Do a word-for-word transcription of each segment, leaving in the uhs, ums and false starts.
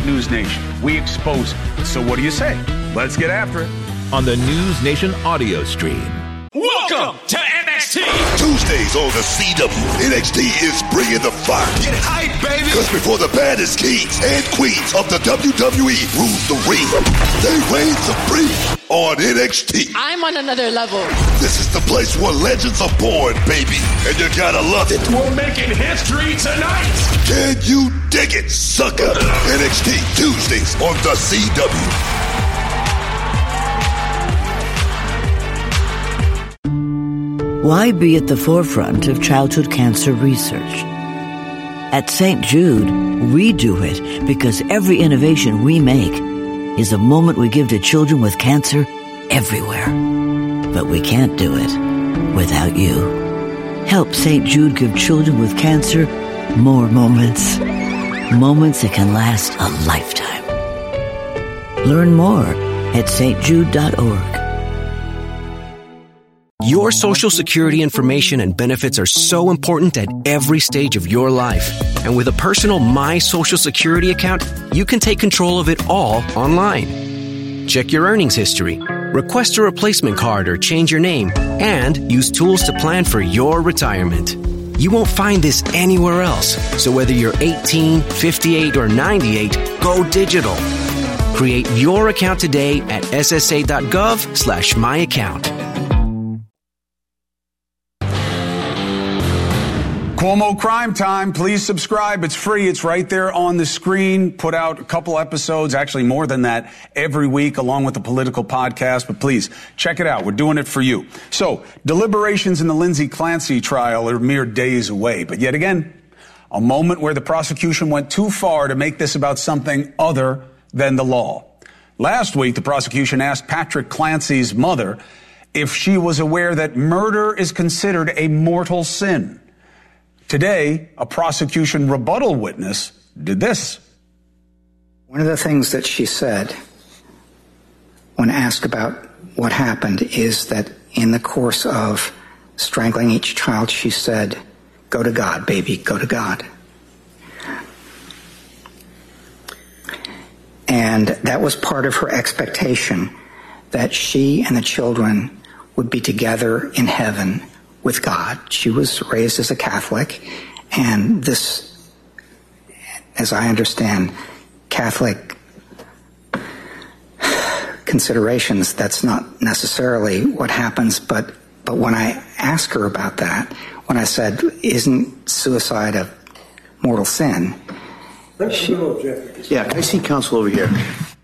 News Nation. We expose it. So what do you say? Let's get after it. On the News Nation audio stream. Welcome to N X T. Tuesdays on the C W. N X T is bringing the fire. Get hype, baby. Because before the baddest kings and queens of the W W E rule the ring, they reign supreme on N X T. I'm on another level. This is the place where legends are born, baby. And you gotta love it. We're making history tonight. Can you dig it, sucker? N X T Tuesdays on the C W. Why be at the forefront of childhood cancer research? At Saint Jude, we do it because every innovation we make is a moment we give to children with cancer everywhere. But we can't do it without you. Help Saint Jude give children with cancer more moments. Moments that can last a lifetime. Learn more at s t jude dot org. Your Social Security information and benefits are so important at every stage of your life. And with a personal My Social Security account, you can take control of it all online. Check your earnings history, request a replacement card or change your name, and use tools to plan for your retirement. You won't find this anywhere else. So whether you're eighteen, fifty-eight, or ninety-eight, go digital. Create your account today at s s a dot gov slash my account. Cuomo Crime Time. Please subscribe. It's free. It's right there on the screen. Put out a couple episodes, actually more than that, every week along with the political podcast. But please check it out. We're doing it for you. So deliberations in the Lindsay Clancy trial are mere days away. But yet again, a moment where the prosecution went too far to make this about something other than the law. Last week, the prosecution asked Patrick Clancy's mother if she was aware that murder is considered a mortal sin. Today, a prosecution rebuttal witness did this. One of the things that she said when asked about what happened is that in the course of strangling each child, she said, "Go to God, baby, go to God." And that was part of her expectation, that she and the children would be together in heaven with God. She was raised as a Catholic, and this, as I understand, Catholic considerations, that's not necessarily what happens, but, but when I asked her about that, when I said, isn't suicide a mortal sin? She, yeah, can I see counsel over here?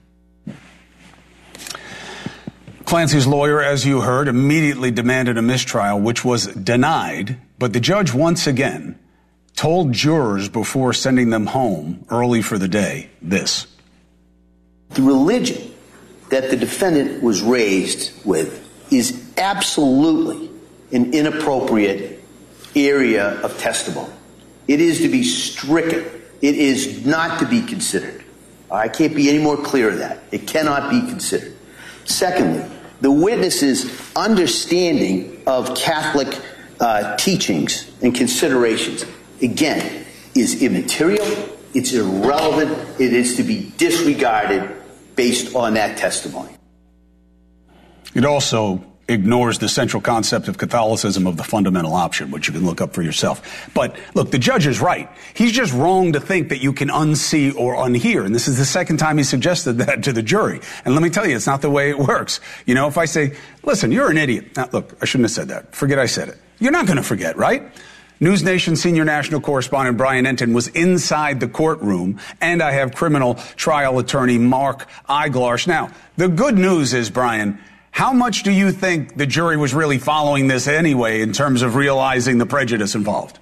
Clancy's lawyer, as you heard, immediately demanded a mistrial, which was denied. But the judge once again told jurors before sending them home early for the day this. The religion that the defendant was raised with is absolutely an inappropriate area of testimony. It is to be stricken. It is not to be considered. I can't be any more clear of that. It cannot be considered. Secondly, the witness's understanding of Catholic uh, teachings and considerations, again, is immaterial, it's irrelevant, it is to be disregarded based on that testimony. It also ignores the central concept of Catholicism of the fundamental option, which you can look up for yourself. But look, the judge is right. He's just wrong to think that you can unsee or unhear. And this is the second time he suggested that to the jury. And let me tell you, it's not the way it works. You know, if I say, listen, you're an idiot. Now, look, I shouldn't have said that. Forget I said it. You're not going to forget, right? News Nation senior national correspondent Brian Entin was inside the courtroom, and I have criminal trial attorney Mark Eiglarsh. Now, the good news is, Brian, how much do you think the jury was really following this anyway in terms of realizing the prejudice involved?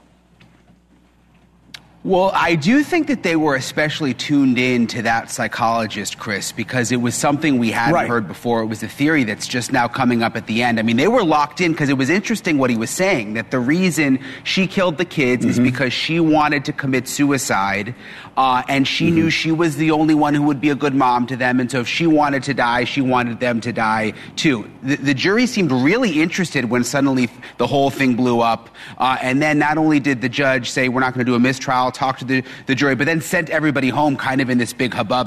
Well, I do think that they were especially tuned in to that psychologist, Chris, because it was something we hadn't right. heard before. It was a theory that's just now coming up at the end. I mean, they were locked in because it was interesting what he was saying, that the reason she killed the kids mm-hmm. is because she wanted to commit suicide, uh, and she mm-hmm. knew she was the only one who would be a good mom to them, and so if she wanted to die, she wanted them to die too. The, the jury seemed really interested when suddenly the whole thing blew up, uh, and then not only did the judge say, we're not going to do a mistrial, talk to the, the jury, but then sent everybody home kind of in this big hubbub.